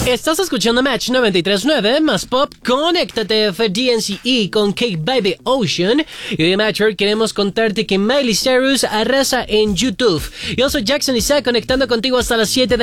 Estás escuchando Match 93.9 más pop. Conéctate DNCE con Cake Baby Ocean. Y hoy en Matcher queremos contarte que Miley Cyrus arrasa en YouTube. Yo soy Jackson Isaac, conectando contigo hasta las 7 de